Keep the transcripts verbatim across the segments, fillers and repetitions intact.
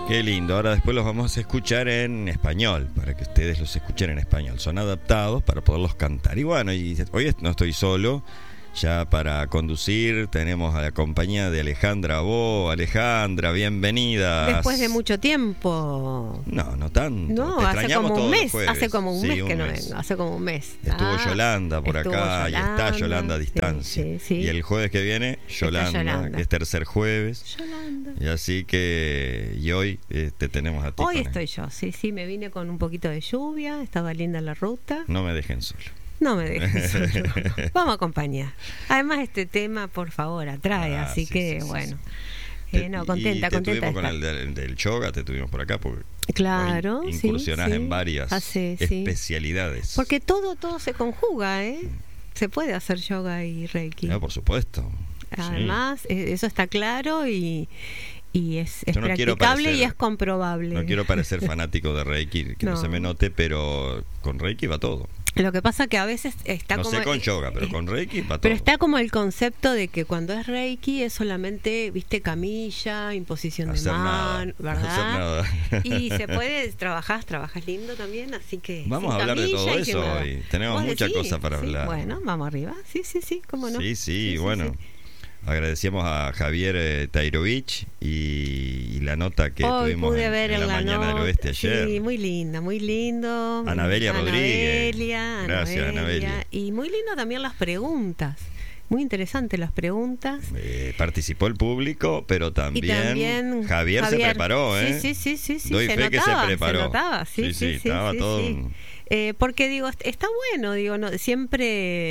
Qué lindo. Ahora después los vamos a escuchar en español, para que ustedes los escuchen en español. Son adaptados para poderlos cantar. Y bueno, y hoy no estoy solo. Ya para conducir tenemos a la compañía de Alejandra Bo. Alejandra, bienvenida. Después de mucho tiempo. No, no tanto. No, Te hace como un mes. Hace como un sí, mes un que no mes. vengo. Hace como un mes. Estuvo ah, Yolanda por acá. Yolanda, y está Yolanda a distancia. Sí, sí, sí. Y el jueves que viene, Yolanda, Yolanda. que es tercer jueves. Yolanda. Y así que. Y hoy eh, te tenemos a ti. Hoy con estoy él. yo. Sí, sí, me vine con un poquito de lluvia. Estaba linda la ruta. No me dejen solo. No me dejes solo. Vamos a acompañar. Además, este tema, por favor, atrae. Ah, así sí, que, sí, sí, bueno. sí. Eh, no, contenta, y te contenta. tuvimos de con estar. el del, del yoga, te tuvimos por acá porque Claro, hoy sí, incursionás sí. en varias Hace, sí. especialidades. Porque todo, todo se conjuga, ¿eh? Se puede hacer yoga y reiki. No, por supuesto. Además, sí. Eso está claro y, y es, es Yo no quiero practicable parecer, y es comprobable. No quiero parecer fanático de reiki, que no. no se me note, pero con reiki va todo. Lo que pasa que a veces está no como... sé con yoga, pero eh, con reiki va todo. Pero está como el concepto de que cuando es reiki es solamente, viste, camilla, imposición hacer de mano, nada, ¿verdad? Hacer nada. Y se puede, trabajar, trabajas lindo también, así que... Vamos a hablar de todo eso hoy. Tenemos muchas cosas para sí, hablar. Bueno, vamos arriba. Sí, sí, sí, cómo no. Sí, sí, sí bueno. Sí, sí. Agradecemos a Javier eh, Tairovich y, y la nota que Hoy tuvimos pude en, ver en la, la mañana nota. del oeste ayer. Sí, muy linda, muy lindo. Anabelia Rodríguez. Anabelia, Gracias, Anabelia. Y muy lindo también las preguntas. Muy interesante las preguntas. Eh, participó el público, pero también, también Javier, Javier se preparó, ¿eh? Sí, sí, sí, sí, Doy se fe notaba, que se preparó. Se notaba, sí, sí, sí, sí, sí, estaba sí, todo. sí. Un... Eh, porque digo, está bueno, digo, no, siempre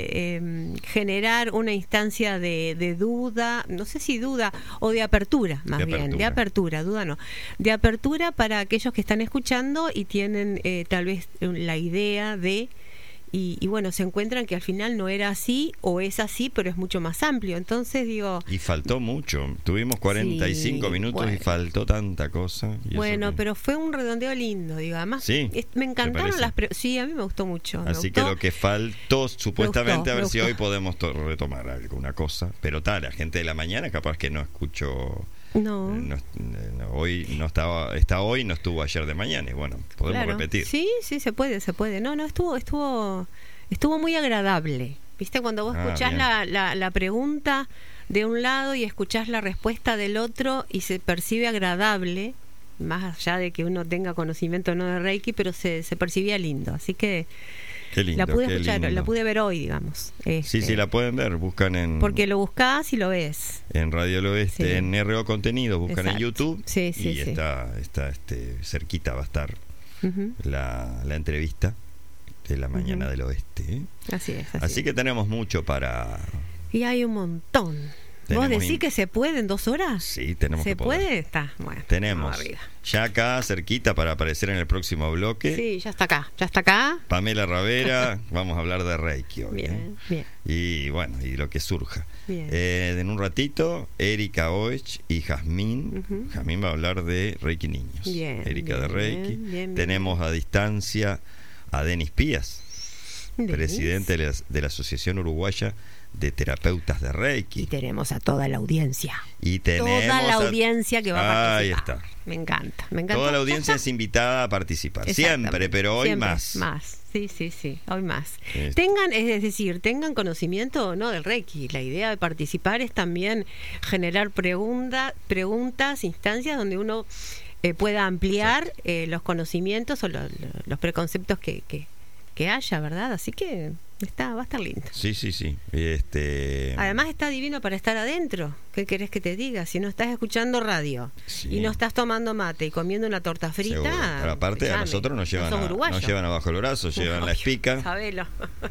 eh, generar una instancia de, de duda, no sé si duda o de apertura, más de bien, apertura. de apertura, duda no, de apertura para aquellos que están escuchando y tienen eh, tal vez la idea de Y, y bueno, se encuentran que al final no era así o es así, pero es mucho más amplio. Entonces digo... Y faltó mucho. Tuvimos cuarenta y cinco sí, minutos bueno. y faltó tanta cosa. Y bueno, eso que... pero fue un redondeo lindo, digo. Además, sí, es, me encantaron las... Pre sí, a mí me gustó mucho. Así me que gustó. lo que faltó, supuestamente, gustó, a ver si gustó. hoy podemos retomar alguna cosa. Pero tal, la gente de la mañana capaz que no escuchó... No. no, no hoy no estaba, está hoy, no estuvo ayer de mañana. Y bueno, podemos claro. repetir. Sí, sí, se puede, se puede. No, no, estuvo... estuvo Estuvo muy agradable. ¿Viste? Cuando vos ah, escuchás la, la, la pregunta de un lado y escuchás la respuesta del otro y se percibe agradable, más allá de que uno tenga conocimiento o no de Reiki, pero se, se percibía lindo. Así que qué lindo, la pude qué escuchar, lindo. la pude ver hoy, digamos. Este, sí, sí, la pueden ver. Buscan en... Porque lo buscás y lo ves. En Radio del Oeste, sí. En R O Contenidos, buscan Exacto. en YouTube. Sí, sí, y sí. está, está este, cerquita va a estar uh-huh. la, la entrevista de la mañana uh-huh. del oeste. ¿eh? Así es. Así, así es. que tenemos mucho para... Y hay un montón. Tenemos ¿Vos decís in... que se puede en dos horas? Sí, tenemos ¿Se que poder. puede? Está, bueno. Tenemos ya acá, cerquita, para aparecer en el próximo bloque. Sí, ya está acá, ya está acá. Pamela Ravera, vamos a hablar de Reiki hoy. Bien, ¿eh? bien. Y bueno, y lo que surja. Bien. Eh, en un ratito, Erika Oech y Jazmín. Uh-huh. Jazmín va a hablar de Reiki Niños. Bien, Erika bien, de Reiki. Bien, bien, Tenemos a distancia a Denis Pías, Denis. presidente de la, de la Asociación Uruguaya de Terapeutas de Reiki. Y tenemos a toda la audiencia. Y tenemos toda la a... audiencia que va a participar. Ahí está. Me encanta, me encanta. Toda la audiencia es invitada a participar. Siempre, pero hoy Siempre, más. Más, sí, sí, sí, hoy más. Este. Tengan, es decir, tengan conocimiento o no del Reiki. La idea de participar es también generar pregunta, preguntas, instancias donde uno eh, pueda ampliar eh, los conocimientos o lo, lo, los preconceptos que, que, que haya, ¿verdad? Así que está, va a estar lindo. Sí, sí, sí. Este... Además está divino para estar adentro. ¿Qué querés que te diga? Si no estás escuchando radio sí. y no estás tomando mate y comiendo una torta frita... Pero aparte llame. a nosotros nos llevan, no a, nos llevan abajo el brazo, llevan no, la espica, sabelo.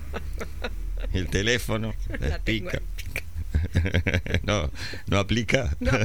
el teléfono, la, la espica. no, no aplica. No.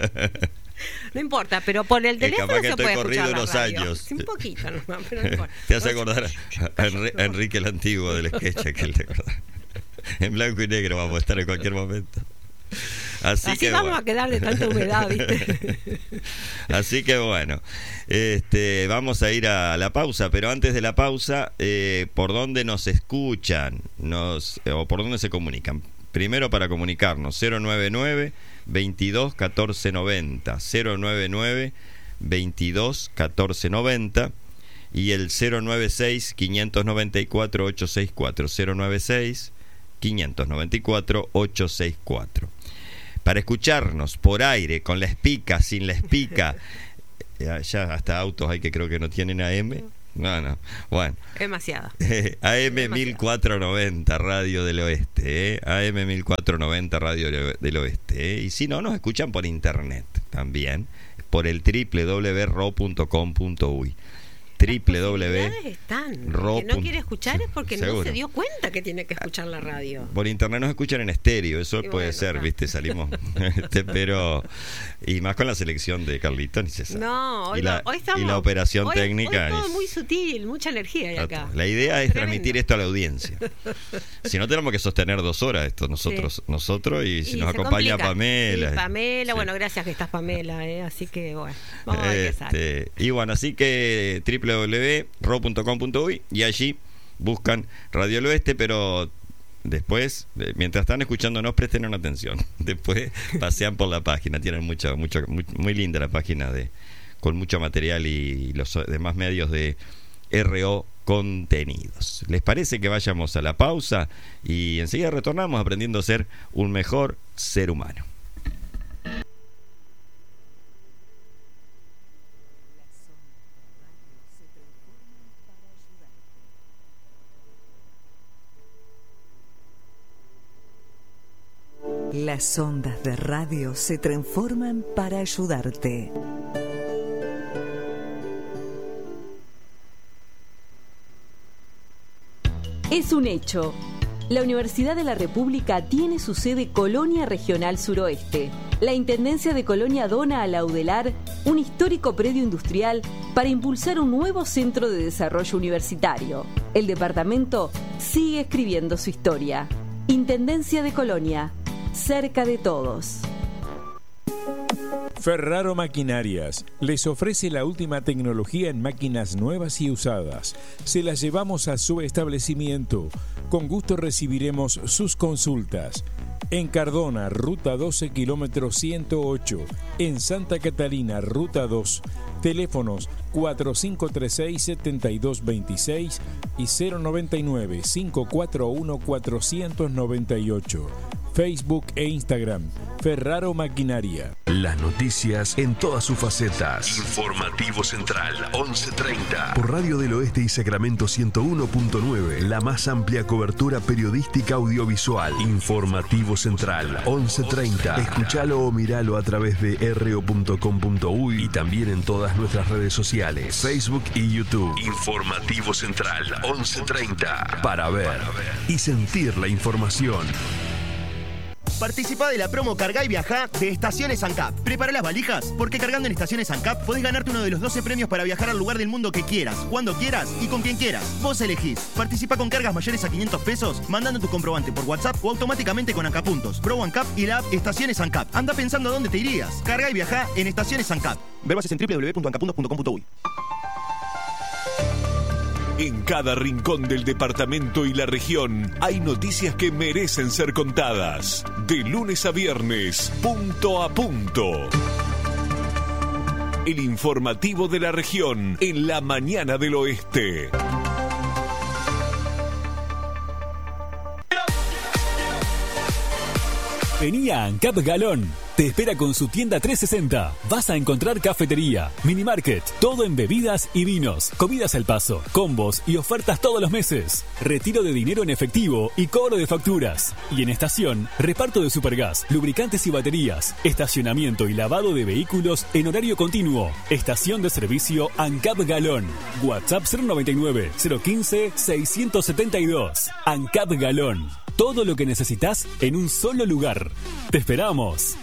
No importa, pero por el teléfono capaz que se estoy puede corrido escuchar unos la radio. años. Un poquito nomás, pero no importa. Te hace acordar a, a, Enri- a Enrique el Antiguo del sketch aquel, ¿te acordás? En blanco y negro vamos a estar en cualquier momento. Así, Así que vamos bueno. a quedar de tanta humedad, ¿viste? Así que bueno, este, vamos a ir a la pausa, pero antes de la pausa, eh, ¿por dónde nos escuchan? Nos, eh, o por dónde se comunican? Primero para comunicarnos, cero nueve nueve, veintidós, catorce noventa, cero nueve nueve, veintidós catorce noventa y el cero noventa y seis, quinientos noventa y cuatro, ochocientos sesenta y cuatro, cero noventa y seis, quinientos noventa y cuatro, ochocientos sesenta y cuatro. Para escucharnos por aire, con la espica, sin la espica, ya, ya hasta autos hay que creo que no tienen A M. No, no. Bueno. Demasiado. Eh, A M mil cuatrocientos noventa, Radio del Oeste. Eh. A M mil cuatrocientos noventa, Radio del Oeste. Eh. Y si no, nos escuchan por internet también, por el doble u doble u doble u punto ro punto com punto uy. Triple W. Están. El ro. que no quiere escuchar es porque Seguro. no se dio cuenta que tiene que escuchar la radio. Por internet nos escuchan en estéreo, eso Y puede bueno, ser, está. viste, salimos, este, pero y más con la selección de Carlito ni se sabe. No, hoy, y la, no, hoy estamos. y la operación hoy, técnica. Hoy todo es- muy sutil, mucha energía hay acá. La idea es Tremendo. transmitir esto a la audiencia. Si no, tenemos que sostener dos horas esto nosotros, Sí. nosotros y si Y nos se acompaña complica. Pamela. Sí, Pamela, Sí. bueno, gracias que estás Pamela, eh, así que bueno, vamos a ver qué sale. Este, y bueno, así que doble u doble u doble u punto ro punto com punto uy y allí buscan Radio del Oeste, pero después, eh, mientras están escuchándonos, presten una atención. Después pasean por la página, tienen mucho, mucho, muy, muy linda la página de con mucho material y los demás medios de R O Contenidos. ¿Les parece que vayamos a la pausa y enseguida retornamos aprendiendo a ser un mejor ser humano? Las ondas de radio se transforman para ayudarte. Es un hecho. La Universidad de la República tiene su sede Colonia Regional Suroeste. La Intendencia de Colonia dona a la UDELAR un histórico predio industrial para impulsar un nuevo centro de desarrollo universitario. El departamento sigue escribiendo su historia. Intendencia de Colonia, cerca de todos. Ferraro Maquinarias les ofrece la última tecnología en máquinas nuevas y usadas. Se las llevamos a su establecimiento. Con gusto recibiremos sus consultas. En Cardona, Ruta doce, kilómetro ciento ocho. En Santa Catalina, Ruta dos. Teléfonos cuatro cinco tres seis, siete dos dos seis y cero noventa y nueve, cinco cuatro uno, cuatro nueve ocho. Facebook e Instagram, Ferraro Maquinaria. Las noticias en todas sus facetas. Informativo Central, once treinta. Por Radio del Oeste y Sacramento ciento uno punto nueve. La más amplia cobertura periodística audiovisual. Informativo Central, once treinta. Escuchalo o miralo a través de r o punto com punto uy y también en todas nuestras redes sociales, Facebook y YouTube. Informativo Central, once treinta. Para ver y sentir la información. Participa de la promo Cargá y Viajá de Estaciones ANCAP. Prepara las valijas, porque cargando en Estaciones ANCAP podés ganarte uno de los doce premios para viajar al lugar del mundo que quieras, cuando quieras y con quien quieras. Vos elegís. Participa con cargas mayores a quinientos pesos, mandando tu comprobante por WhatsApp o automáticamente con ANCAP Puntos, Pro ANCAP y la app Estaciones ANCAP. Anda pensando a dónde te irías. Cargá y Viajá en Estaciones ANCAP. Ver bases en doble u doble u doble u punto ancapuntos punto com punto uy. En cada rincón del departamento y la región hay noticias que merecen ser contadas. De lunes a viernes, punto a punto. El informativo de la región en la mañana del oeste. Vení a ANCAP Galón. Te espera con su tienda trescientos sesenta. Vas a encontrar cafetería, mini market, todo en bebidas y vinos, comidas al paso, combos y ofertas todos los meses. Retiro de dinero en efectivo y cobro de facturas. Y en estación, reparto de supergas, lubricantes y baterías, estacionamiento y lavado de vehículos en horario continuo. Estación de servicio ANCAP Galón. WhatsApp cero noventa y nueve, cero quince, seiscientos setenta y dos. ANCAP Galón. Todo lo que necesitas en un solo lugar. ¡Te esperamos!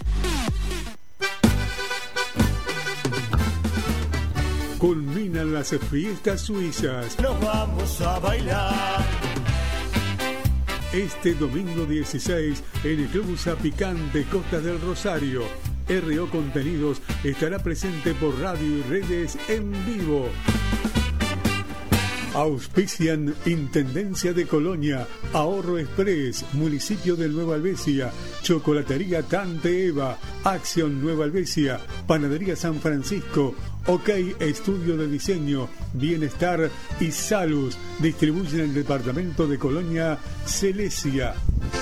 Culminan las fiestas suizas. Nos vamos a bailar. Este domingo dieciséis en el Club Zapicán de Costa del Rosario. R O Contenidos estará presente por radio y redes en vivo. Auspician Intendencia de Colonia, Ahorro Express, Municipio de Nueva Albesia, Chocolatería Tante Eva, Acción Nueva Albesia, Panadería San Francisco, OK Estudio de Diseño, Bienestar y Salus. Distribuyen en el departamento de Colonia Celesia.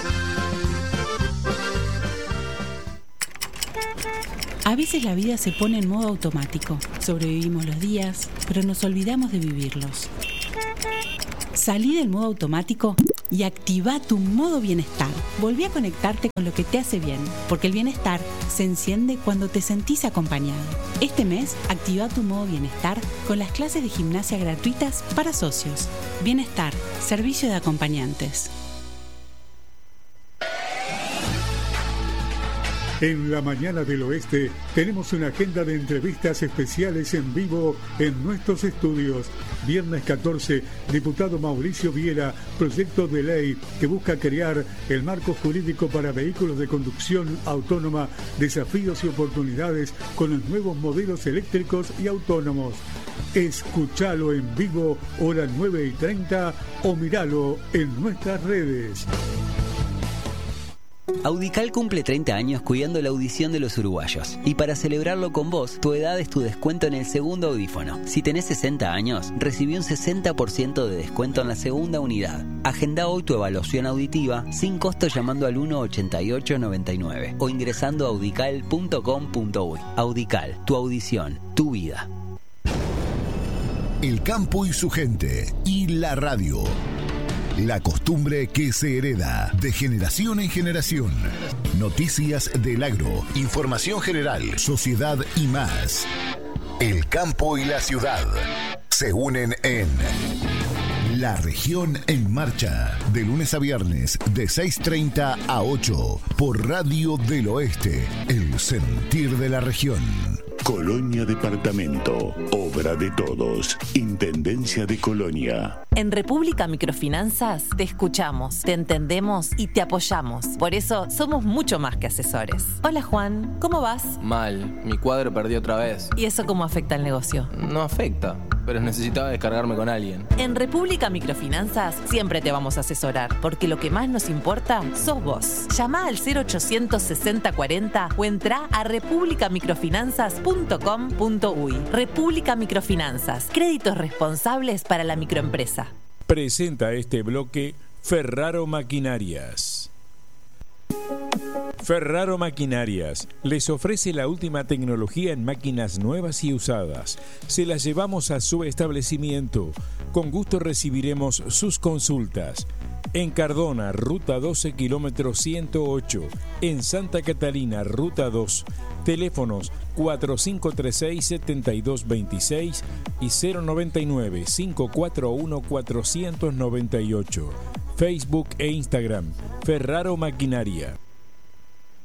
A veces la vida se pone en modo automático. Sobrevivimos los días, pero nos olvidamos de vivirlos. Salí del modo automático y activa tu modo bienestar. Volví a conectarte con lo que te hace bien, porque el bienestar se enciende cuando te sentís acompañado. Este mes, activa tu modo bienestar con las clases de gimnasia gratuitas para socios. Bienestar, servicio de acompañantes. En la mañana del oeste tenemos una agenda de entrevistas especiales en vivo en nuestros estudios. Viernes catorce, diputado Mauricio Viera, proyecto de ley que busca crear el marco jurídico para vehículos de conducción autónoma, desafíos y oportunidades con los nuevos modelos eléctricos y autónomos. Escúchalo en vivo, hora nueve y treinta, o míralo en nuestras redes. Audical cumple treinta años cuidando la audición de los uruguayos. Y para celebrarlo con vos, tu edad es tu descuento en el segundo audífono. Si tenés sesenta años, recibí un sesenta por ciento de descuento en la segunda unidad. Agenda hoy tu evaluación auditiva sin costo llamando al uno ochenta y ocho noventa y nueve o ingresando a audical punto com punto uy. Audical, tu audición, tu vida. El campo y su gente y la radio. La costumbre que se hereda de generación en generación. Noticias del agro, información general, sociedad y más. El campo y la ciudad se unen en La Región en Marcha, de lunes a viernes de seis treinta a ocho por Radio del Oeste, el sentir de la región. Colonia Departamento, obra de todos, Intendencia de Colonia. En República Microfinanzas te escuchamos, te entendemos y te apoyamos. Por eso somos mucho más que asesores. Hola Juan, ¿cómo vas? Mal, mi cuadro perdió otra vez. ¿Y eso cómo afecta al negocio? No afecta, pero necesitaba descargarme con alguien. En República Microfinanzas siempre te vamos a asesorar, porque lo que más nos importa sos vos. Llama al cero ochocientos sesenta cuarenta o entra a república microfinanzas punto com punto uy. República Microfinanzas, créditos responsables para la microempresa. Presenta este bloque Ferraro Maquinarias. Ferraro Maquinarias les ofrece la última tecnología en máquinas nuevas y usadas. Se las llevamos a su establecimiento. Con gusto recibiremos sus consultas. En Cardona, Ruta doce, kilómetro ciento ocho. En Santa Catalina, Ruta dos. Teléfonos cuatro cinco tres seis, siete dos dos seis y cero noventa y nueve, cinco cuatro uno, cuatro nueve ocho. Facebook e Instagram, Ferraro Maquinaria.